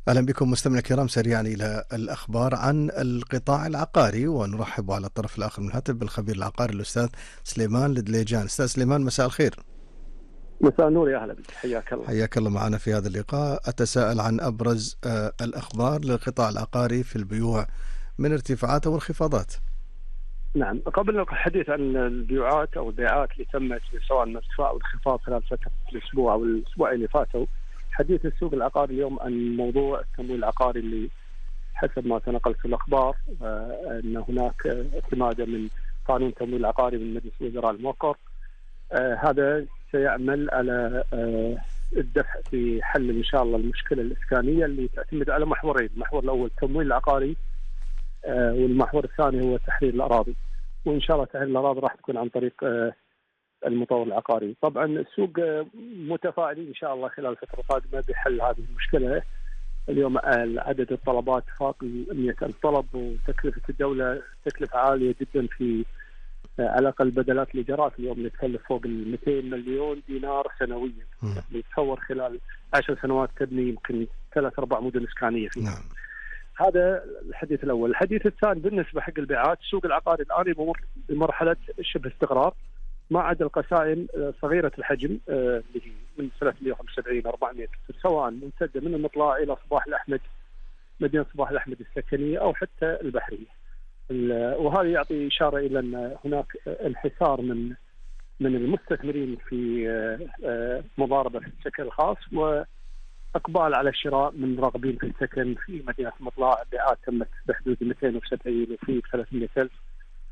أهلا بكم مستمعينا الكرام، سريعا إلى الأخبار عن القطاع العقاري، ونرحب على الطرف الآخر من الهاتف بالخبير العقاري الأستاذ سليمان الدليجان. أستاذ سليمان، مساء الخير. مساء النور، يا أهلا بك، حياك الله. حياك الله معنا في هذا اللقاء. أتساءل عن أبرز الأخبار للقطاع العقاري في البيوع من ارتفاعات وانخفاضات. نعم، قبل الحديث عن البيوعات أو البيعات اللي تمت سواء من ارتفاع أو انخفاض خلال فترة الأسبوع أو الأسبوعين اللي فاتوا، حديث السوق العقاري اليوم عن موضوع التمويل العقاري اللي حسب ما تنقلت في الأخبار أن هناك اعتماد من قانون تمويل عقاري من مجلس الوزراء الموقر. هذا سيعمل على الدفع في حل إن شاء الله المشكلة الإسكانية اللي تعتمد على محورين. المحور الأول التمويل العقاري، والمحور الثاني هو تحرير الأراضي، وإن شاء الله تحرير الأراضي راح تكون عن طريق المطور العقاري. طبعا السوق متفائلين إن شاء الله خلال الفترة القادمة بحل هذه المشكلة. اليوم عدد الطلبات فاق 100,000 طلب، وتكلفة الدولة تكلفة عالية جدا في على الأقل بدلات الإيجارات. اليوم نتكلف فوق 200 مليون دينار سنويا. يعني تصور خلال 10 سنوات تبني يمكن 3-4 مدن إسكانية فيها. نعم. هذا الحديث الأول. الحديث الثاني بالنسبة حق البيعات، السوق العقاري الآن يمر بمرحلة شبه استقرار، ما عدا القسائم صغيرة الحجم اللي هي من 375-400 سواء ممتدة من المطلع إلى صباح الأحمد، مدينة صباح الأحمد السكنية أو حتى البحرية. وهذا يعطي إشارة إلى أن هناك انحسار من المستثمرين في مضاربة في السكن الخاص، وإقبال على الشراء من راغبين في السكن في مدينة المطلع. بيعات تمت بحدود 270 وفي 300,000